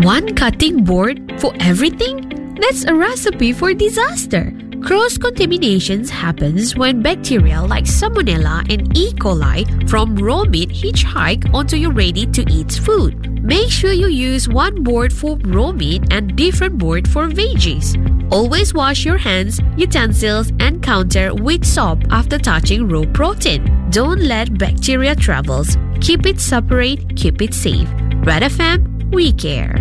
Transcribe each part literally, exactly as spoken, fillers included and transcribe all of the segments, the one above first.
One cutting board for everything? That's a recipe for disaster. Cross-contaminations happens when bacteria like Salmonella and E. coli from raw meat hitchhike onto your ready-to-eat food. Make sure you use one board for raw meat and different board for veggies. Always wash your hands, utensils, and counter with soap after touching raw protein. Don't let bacteria travels. Keep it separate, keep it safe. Red F M, we care.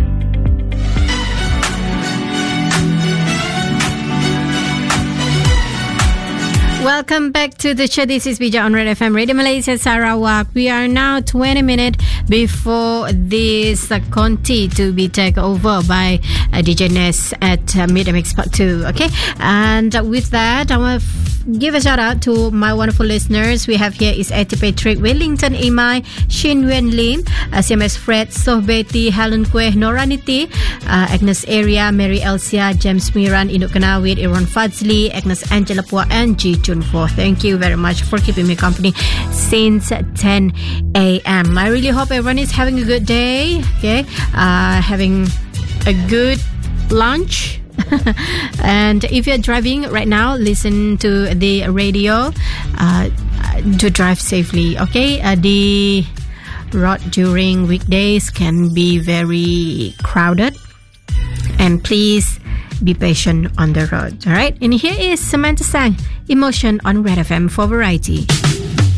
Welcome back to the show. This is Bija on Red F M Radio Malaysia Sarawak. We are now twenty minutes before this uh, Conti to be taken over by uh, D J Ness at uh, Mid-Mix Part two. Okay, and uh, with that, I want to f- give a shout out to my wonderful listeners. We have here is Eti Patrick, Wellington Imai, Shin Wen Lim, uh, C M S Fred, Soh Betty, Helen Kweh, Noraniti, uh, Agnes Area, Mary Elsia, James Miran, Induk Kanawit, Iran Fadzli, Agnes Angela Pua, and G For. Thank you very much for keeping me company since ten a.m. I really hope everyone is having a good day, okay, uh, having a good lunch. And if you're driving right now, listen to the radio uh, to drive safely, okay. Uh, the road during weekdays can be very crowded, and please be patient on the road. All right, and here is Samantha Sang, Emotion on Red F M for Variety.